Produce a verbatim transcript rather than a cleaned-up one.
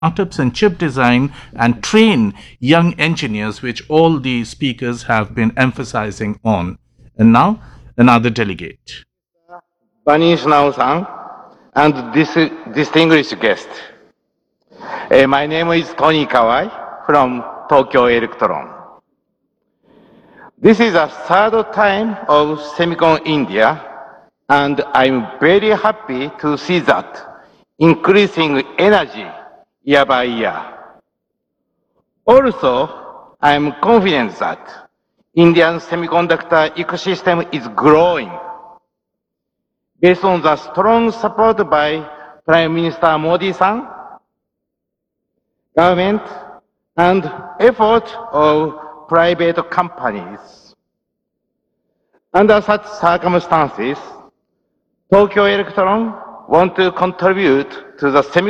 startups and chip design and train young engineers, which all the speakers have been emphasizing on. And now, another delegate. Banish Nao-san and this distinguished guest. Uh, my name is Tony Kawai from Tokyo Electron. This is the third time of Semicon India, and I'm very happy to see that increasing energy year by year. Also, I'm confident that Indian semiconductor ecosystem is growing based on the strong support by Prime Minister Modi-san, government, and effort of private companies. Under such circumstances, Tokyo Electron want to contribute to the semiconductor